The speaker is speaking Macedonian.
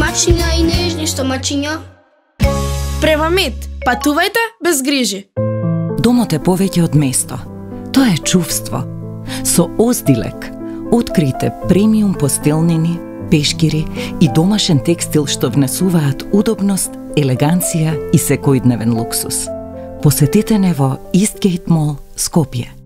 мачиња и нежни стомачиња. Превамит, патувајте без грижи. Домот е повеќе од место. Тоа е чувство. Со Оздилек открите премиум постелнини, пешкири и домашен текстил што внесуваат удобност, елеганција и секојдневен луксус. Посетете не во Истгейт Мол, Скопје.